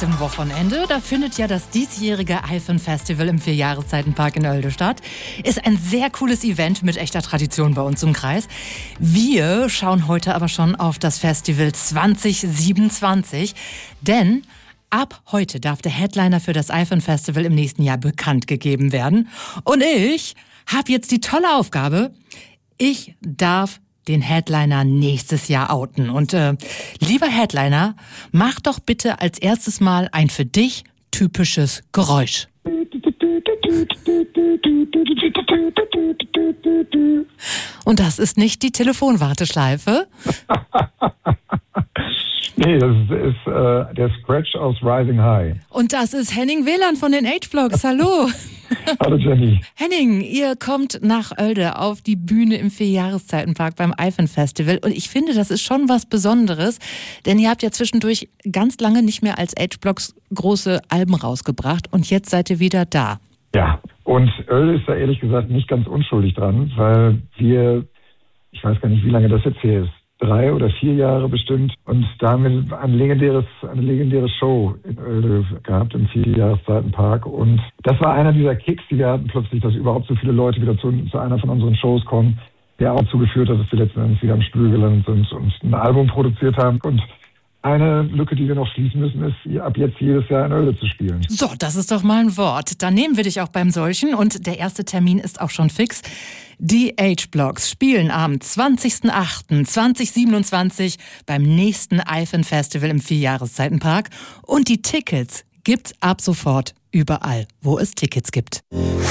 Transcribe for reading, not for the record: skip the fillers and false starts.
nächstem Wochenende, da findet ja das diesjährige iPhone-Festival im Vierjahreszeitenpark in Oelde statt. Ist ein sehr cooles Event mit echter Tradition bei uns im Kreis. Wir schauen heute aber schon auf das Festival 2027, denn ab heute darf der Headliner für das iPhone-Festival im nächsten Jahr bekannt gegeben werden. Und ich habe jetzt die tolle Aufgabe, ich darf den Headliner nächstes Jahr outen. Und lieber Headliner, mach doch bitte als erstes mal ein für dich typisches Geräusch. Und das ist nicht die Telefonwarteschleife. Nee, das ist der Scratch aus Rising High. Und das ist Henning Wieland von den H-Blocks. Hallo. Hallo Jenny. Henning, ihr kommt nach Oelde auf die Bühne im Vierjahreszeitenpark beim iPhone-Festival. Und ich finde, das ist schon was Besonderes, denn ihr habt ja zwischendurch ganz lange nicht mehr als H-Blocks große Alben rausgebracht und jetzt seid ihr wieder da. Ja, und Oelde ist da ehrlich gesagt nicht ganz unschuldig dran, weil wir, ich weiß gar nicht, wie lange das jetzt her ist, 3 oder 4 Jahre bestimmt. Und da haben wir eine legendäre Show in Oelde gehabt im Vierjahreszeitenpark. Und das war einer dieser Kicks, die wir hatten plötzlich, dass überhaupt so viele Leute wieder zu einer von unseren Shows kommen, der auch dazu geführt hat, dass wir letzten Endes wieder am Stuhl gelandet sind und ein Album produziert haben. Und eine Lücke, die wir noch schließen müssen, ist, ab jetzt jedes Jahr in Oelde zu spielen. So, das ist doch mal ein Wort. Dann nehmen wir dich auch beim solchen und der erste Termin ist auch schon fix. Die H-Blocks spielen am 20.08.2027 beim nächsten iPhone-Festival im Vierjahreszeitenpark und die Tickets gibt's ab sofort überall, wo es Tickets gibt.